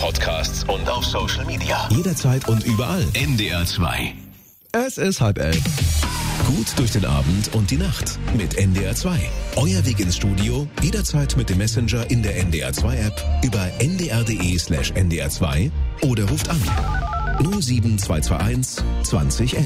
Podcasts und auf Social Media. Jederzeit und überall. NDR 2. Es ist 10:30. Gut durch den Abend und die Nacht mit NDR 2. Euer Weg ins Studio, jederzeit mit dem Messenger in der NDR 2 App, über ndr.de/ndr2 oder ruft an 07221 2011.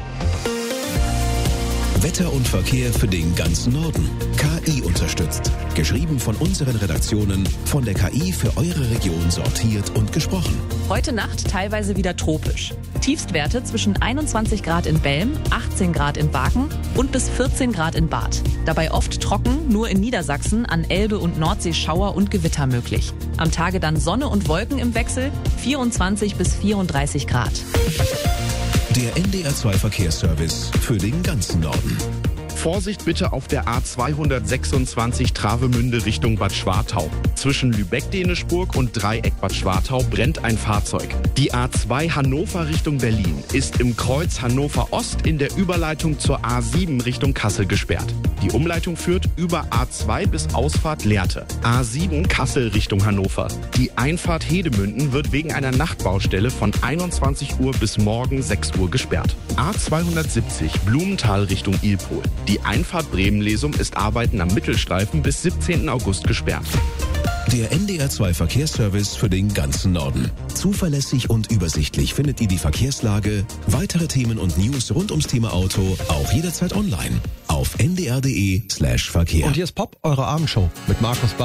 Wetter und Verkehr für den ganzen Norden. KI unterstützt. Geschrieben von unseren Redaktionen, von der KI für eure Region sortiert und gesprochen. Heute Nacht teilweise wieder tropisch. Tiefstwerte zwischen 21 Grad in Belm, 18 Grad in Waken und bis 14 Grad in Barth. Dabei oft trocken, nur in Niedersachsen an Elbe und Nordsee Schauer und Gewitter möglich. Am Tage dann Sonne und Wolken im Wechsel, 24 bis 34 Grad. Der NDR 2 Verkehrsservice für den ganzen Norden. Vorsicht bitte auf der A226 Travemünde Richtung Bad Schwartau. Zwischen Lübeck-Denischburg und Dreieck Bad Schwartau brennt ein Fahrzeug. Die A2 Hannover Richtung Berlin ist im Kreuz Hannover Ost in der Überleitung zur A7 Richtung Kassel gesperrt. Die Umleitung führt über A2 bis Ausfahrt Lehrte. A7 Kassel Richtung Hannover. Die Einfahrt Hedemünden wird wegen einer Nachtbaustelle von 21 Uhr bis morgen 6 Uhr gesperrt. A270 Blumenthal Richtung Ilpol. Die Einfahrt Bremen-Lesum ist Arbeiten am Mittelstreifen bis 17. August gesperrt. Der NDR 2 Verkehrsservice für den ganzen Norden. Zuverlässig und übersichtlich findet ihr die Verkehrslage, weitere Themen und News rund ums Thema Auto auch jederzeit online auf ndr.de/Verkehr. Und hier ist Pop, eure Abendshow mit Markus